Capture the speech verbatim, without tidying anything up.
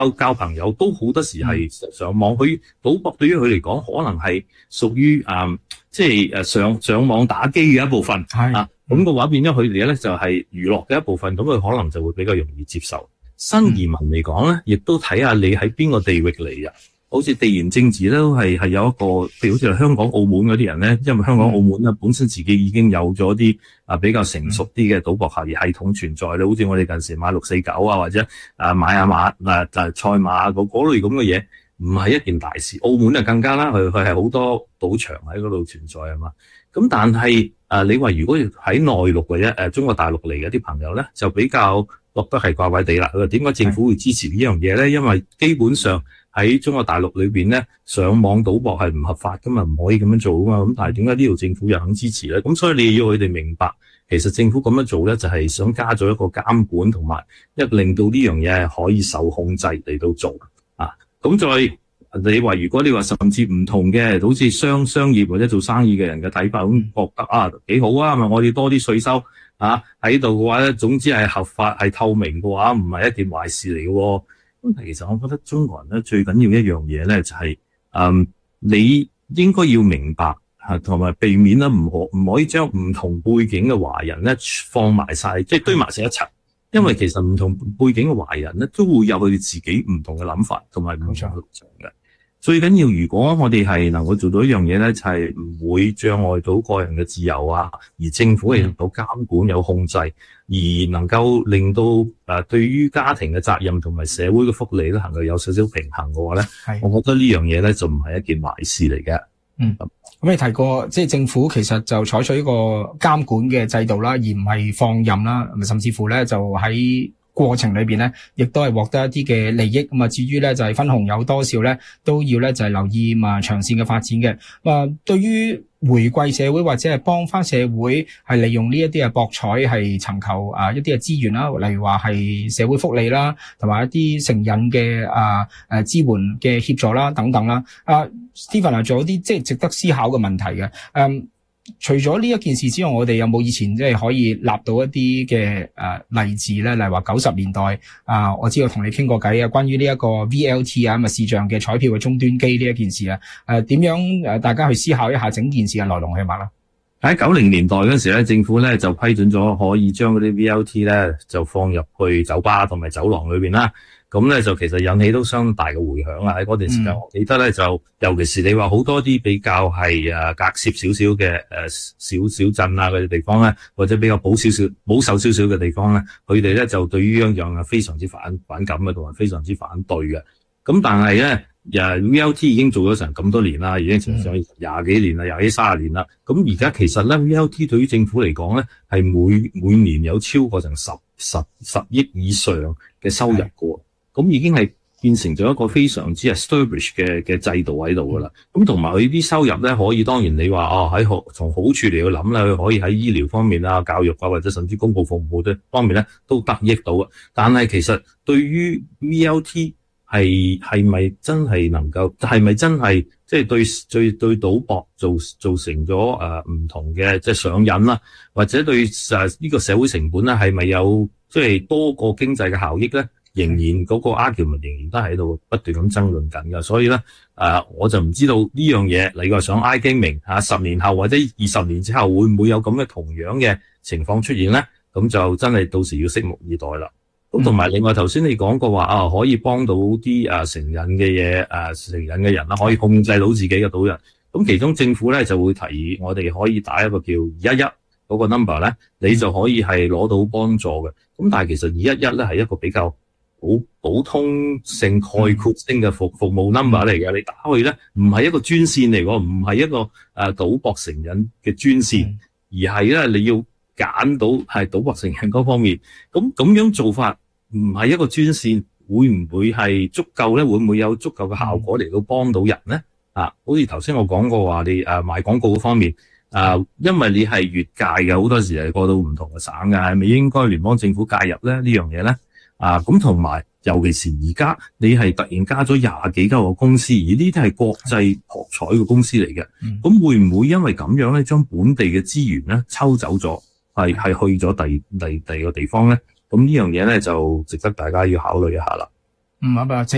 交朋友，都好多時係上網。佢賭博對於佢嚟講，可能係屬於誒，即係誒上上網打機嘅一部分。係啊，咁嘅話變咗佢哋咧就係娛樂嘅一部分，咁佢可能就會比較容易接受。新移民嚟講咧，亦都睇下你喺邊個地域嚟啊。好似地緣政治咧，都係係有一個，譬如好似香港、澳門嗰啲人咧，因為香港、澳門咧本身自己已經有咗啲啊比較成熟啲嘅賭博系系統存在咧，好似我哋近時買六四九啊，或者啊買下馬嗱就賽馬嗰嗰類咁嘅嘢，唔係一件大事。澳門就更加啦，佢佢係好多賭場喺嗰度存在啊嘛。咁但係啊，你話如果喺內陸或者誒中國大陸嚟嘅啲朋友咧，就比較覺得係怪怪地啦。佢話點解政府會支持呢樣嘢咧？因為基本上喺中國大陸裏邊咧，上網賭博係唔合法噶嘛，唔可以咁樣做噶嘛。咁但係點解呢度政府又肯支持咧？咁所以你要佢哋明白，其實政府咁樣做咧，就係想加咗一個監管，同埋一令到呢樣嘢係可以受控制嚟到做啊。咁再你話，如果你話甚至唔同嘅，好似商商業或者做生意嘅人嘅睇法，咁覺得啊幾好啊，咪我哋多啲稅收啊喺度嘅話咧，總之係合法係透明嘅話，唔係一件壞事嚟嘅。咁其實我覺得中國人咧最緊要一樣嘢咧就係、是，嗯，你應該要明白吓，同埋避免啦，唔可唔可以將唔同背景嘅華人咧放埋晒，即係堆埋晒一齊。因為其實唔同背景嘅華人咧都會有佢哋自己唔同嘅諗法，同埋唔同嘅立場嘅。最緊要，如果我哋係能夠做到一樣嘢咧，就係、是、唔會障礙到個人嘅自由啊，而政府係有監管、有控制，而能夠令到誒、呃、對於家庭嘅責任同埋社會嘅福利咧，能夠有少少平衡嘅話咧，我覺得呢樣嘢咧就唔係一件壞事嚟嘅。 嗯，咁你提過，即係政府其實就採取一個監管嘅制度啦，而唔係放任啦，甚至乎咧就喺過程裏邊咧，亦都係獲得一啲嘅利益。咁啊，至於咧就係分紅有多少咧，都要咧就係留意嘛長線嘅發展嘅。啊，對於回饋社會或者係幫翻社會，係利用呢一啲嘅博彩係尋求啊一啲嘅資源啦，例如話係社會福利啦，同埋一啲成癮嘅啊誒支援嘅協助啦等等啦。啊 Stephen 啊，仲有啲即係值得思考嘅問題嘅。誒，除咗呢一件事之外，我哋有冇以前即係可以立到一啲嘅誒例子咧？例如話九十年代啊，我知道同你傾過偈啊，關於呢一個 V L T 啊咁啊視像嘅彩票嘅終端機呢一件事啊，誒點樣誒大家去思考一下整件事嘅來龍去脈啦？ 喺九零年代嗰時咧，政府咧就批准咗可以將嗰啲 V L T 咧就放入去酒吧同埋酒廊裏邊啦。咁咧就其實引起都相當大嘅迴響啊！喺嗰段時間，我記得咧就尤其是你話好多啲比較係誒隔涉少少嘅誒小小鎮啊嗰啲地方咧，或者比較保少少保守少少嘅地方咧，佢哋咧就對於呢樣係非常之反反感嘅，同埋非常之反對嘅。咁但係咧，誒 V L T 已經做咗成咁多年啦，已經成上廿幾年啦，廿幾卅年啦。咁而家其實咧 V L T 對於政府嚟講咧，係每每年有超過成十十十億以上嘅收入嘅。咁已經係變成咗一個非常之 establish 嘅嘅制度喺度噶啦。咁同埋佢啲收入咧，可以當然你話哦喺好從好處嚟去諗啦，佢可以喺醫療方面啊、教育啊，或者甚至公共服務嘅方面咧，都得益到啊。但係其實對於 V L T 係係咪真係能夠係咪真係即係對對對賭博造造成咗誒唔同嘅即係上癮啦，或者對誒呢個社會成本咧係咪有即係多過經濟嘅效益咧？仍然嗰個 argument 仍然都喺度不斷咁爭論緊㗎，所以咧誒、呃、我就唔知道呢樣嘢你話想 iGaming 嚇十年後或者二十年之後會唔會有咁嘅同樣嘅情況出現咧？咁就真係到時要拭目以待啦。咁同埋另外頭先你講過話啊，可以幫到啲誒成癮嘅嘢誒成癮嘅人啦，可以控制到自己嘅賭人。咁其中政府咧就會提議我哋可以打一個叫二一一嗰個 number 咧，你就可以係攞到幫助嘅。咁但係其實二一一咧係一個比較好普通性概括性嘅服服務 number 嚟嘅，你打去咧唔係一個專線嚟嘅，唔係一個誒賭博成癮嘅專線，而係咧你要揀到係賭博成癮嗰方面。咁咁樣做法唔係一個專線，會唔會係足夠咧？會唔會有足夠嘅效果嚟到幫到人咧？啊，好似頭先我講過話，你誒賣廣告嗰方面，誒因為你係越界嘅，好多時係過到唔同嘅省嘅，係咪應該聯邦政府介入咧呢樣嘢咧？啊，咁同埋，尤其是而家你係突然加咗廿幾間個公司，而呢啲係國際博彩嘅公司嚟嘅，咁、嗯、會唔會因為咁樣咧，將本地嘅資源咧抽走咗，係係去咗第第第二個地方咧？咁呢樣嘢咧就值得大家要考慮一下啦。 嗯，好啊。